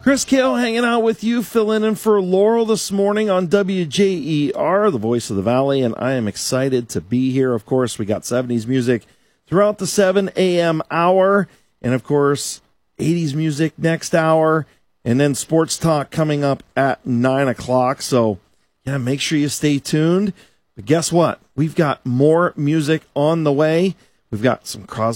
Chris Kale hanging out with you, filling in for Laurel this morning on WJER, the voice of the Valley, and I am excited to be here. Of course, we got 70s music throughout the 7 a.m. hour, and of course, 80s music next hour, and then sports talk coming up at 9 o'clock. So, yeah, make sure you stay tuned. But guess what? We've got more music on the way. We've got some Crosby